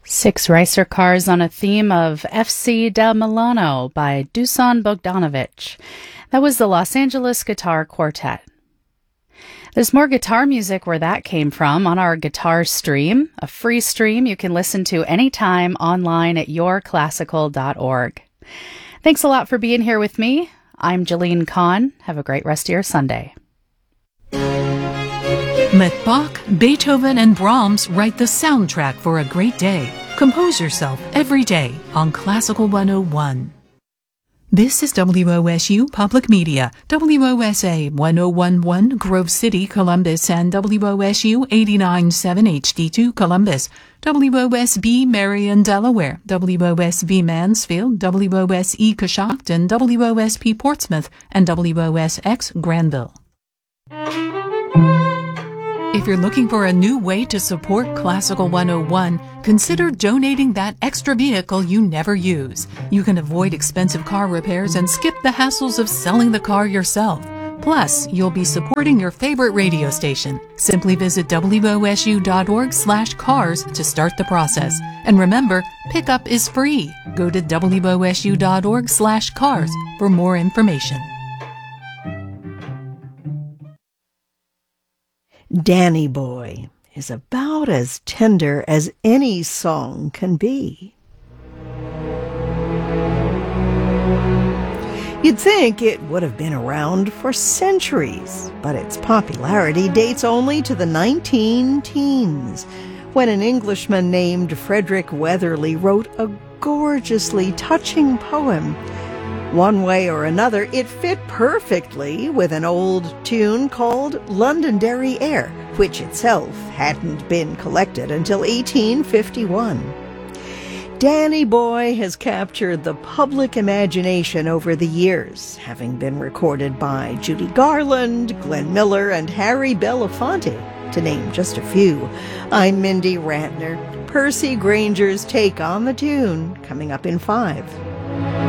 Six Racer Cars on a Theme of FC del Milano by Dusan Bogdanovic. That was the Los Angeles Guitar Quartet. There's more guitar music where that came from on our guitar stream, a free stream you can listen to anytime online at yourclassical.org. Thanks a lot for being here with me. I'm Jalene Kahn. Have a great rest of your Sunday. Let Bach, Beethoven, and Brahms write the soundtrack for a great day. Compose yourself every day on Classical 101. This is WOSU Public Media, WOSA 1011 Grove City, Columbus, and WOSU 89.7 HD2 Columbus, WOSB Marion, Delaware, WOSB Mansfield, WOSE Coshocton, WOSP Portsmouth, and WOSX Granville. If you're looking for a new way to support Classical 101, consider donating that extra vehicle you never use. You can avoid expensive car repairs and skip the hassles of selling the car yourself. Plus, you'll be supporting your favorite radio station. Simply visit wosu.org/cars to start the process. And remember, pickup is free. Go to wosu.org/cars for more information. Danny Boy is about as tender as any song can be. You'd think it would have been around for centuries, but its popularity dates only to the 19-teens, when an Englishman named Frederick Weatherly wrote a gorgeously touching poem. One way or another, it fit perfectly with an old tune called Londonderry Air, which itself hadn't been collected until 1851. Danny Boy has captured the public imagination over the years, having been recorded by Judy Garland, Glenn Miller, and Harry Belafonte, to name just a few. I'm Mindy Ratner. Percy Granger's take on the tune, coming up in 5.